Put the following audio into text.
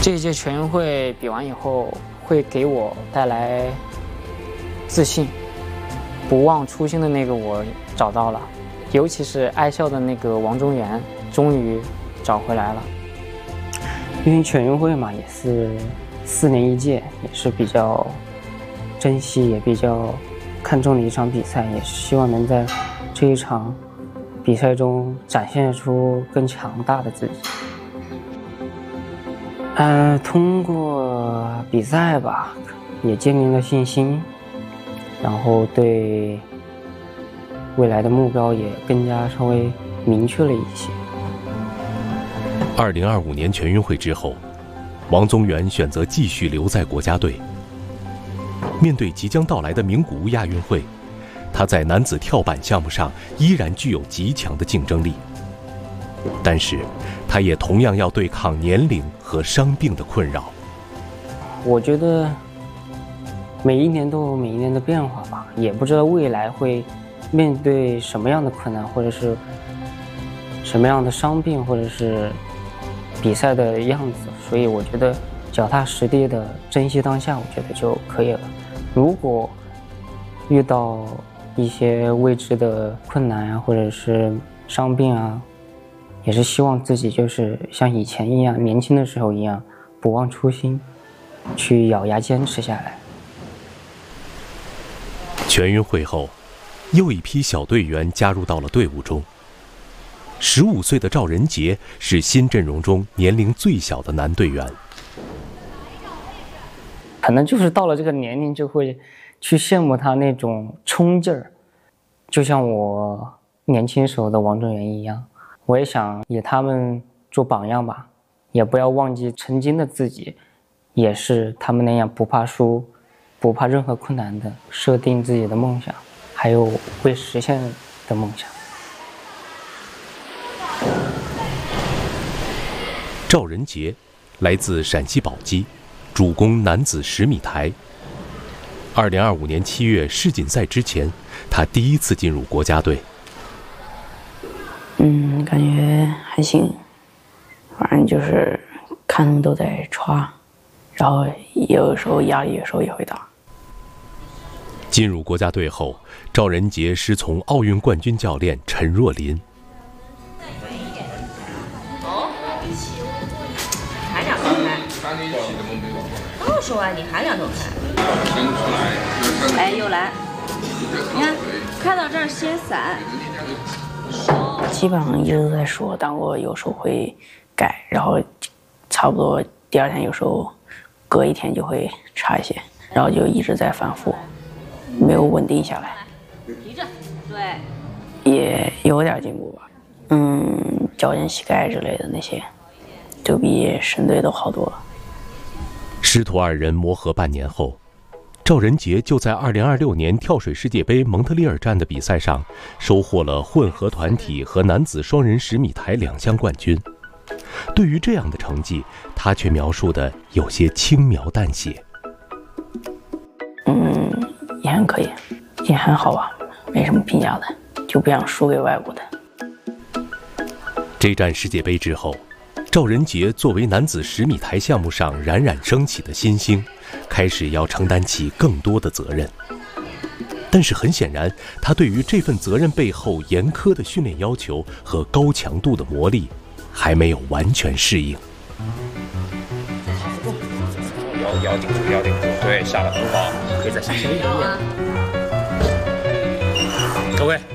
这一届全运会比完以后，会给我带来自信。不忘初心的那个我找到了，尤其是爱校的那个王中原，终于找回来了。因为全运会嘛，也是4年一届，也是比较珍惜，也比较看重的一场比赛，也是希望能在这一场比赛中展现出更强大的自己。通过比赛吧，也建立了信心，然后对未来的目标也更加稍微明确了一些。 2025年全运会之后，王宗源选择继续留在国家队。面对即将到来的名古屋亚运会，他在男子跳板项目上依然具有极强的竞争力，但是他也同样要对抗年龄和伤病的困扰。 我觉得每一年都有每一年的变化吧，也不知道未来会面对什么样的困难，或者是什么样的伤病，或者是比赛的样子，所以我觉得脚踏实地的珍惜当下，我觉得就可以了。如果遇到一些未知的困难啊，或者是伤病啊，也是希望自己就是像以前一样，年轻的时候一样，不忘初心，去咬牙坚持下来。 全运会后，又一批小队员加入到了队伍中。15岁的赵仁杰是新阵容中年龄最小的男队员。 可能就是到了这个年龄，就会去羡慕他那种冲劲儿，就像我年轻时候的王中源一样。我也想以他们做榜样吧，也不要忘记曾经的自己，也是他们那样不怕输，不怕任何困难的设定自己的梦想，还有未实现的梦想。 赵仁杰来自陕西宝鸡，主攻男子10米台。2025年7月世锦赛之前，他第一次进入国家队。 感觉还行，反正就是看他们都在刷，然后有时候压力，有时候也会大。 进入国家队后，赵仁杰师从奥运冠军教练陈若琳。 还2头开。刚说完你还2头开。哎，又来。你看，开到这儿先散。 基本上一直都在说，但我有时候会改，然后差不多第2天有时候隔1天就会差一些，然后就一直在反复，没有稳定下来。 提着，对， 也有点进步吧。矫正膝盖之类的那些，就比省队都好多了。 师徒2人磨合半年后，赵仁杰就在2026年跳水世界杯蒙特利尔站的比赛上，收获了混合团体和男子双人10米台2项冠军。对于这样的成绩，他却描述的有些轻描淡写。 也还可以，也还好吧，没什么评价的，就不想输给外国的。 这站世界杯之后，赵仁杰作为男子10米台项目上冉冉升起的新星，开始要承担起更多的责任。但是很显然，他对于这份责任背后严苛的训练要求和高强度的磨砺，还没有完全适应。 腰顶住，腰顶住，对，下得很好，可以再下深一点。各位。